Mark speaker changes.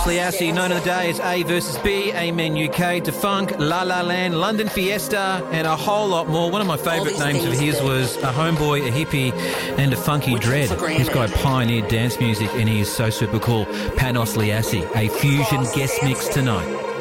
Speaker 1: Liassi, known in the day as A versus B, Amen UK, Defunk, La La Land, London Fiesta, and a whole lot more. One of my favourite names of his was a homeboy, a hippie, and a funky dread. This guy pioneered dance music, and he is so super cool. Panos Liassi, a fusion guest mix tonight.